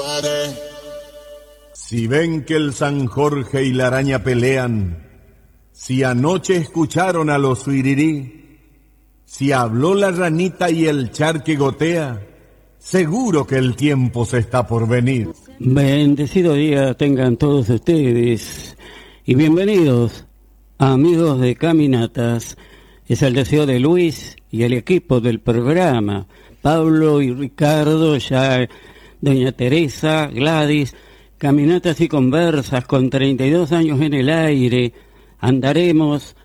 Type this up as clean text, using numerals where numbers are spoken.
Si ven que el San Jorge y la araña pelean, si anoche escucharon a los suirirí, si habló la ranita y el charque gotea, seguro que el tiempo se está por venir. Bendecido día tengan todos ustedes y bienvenidos, amigos de Caminatas. Es el deseo de Luis y el equipo del programa, Pablo y Ricardo, ya doña Teresa, Gladys. Caminatas y conversas con 32 años en el aire. Andaremos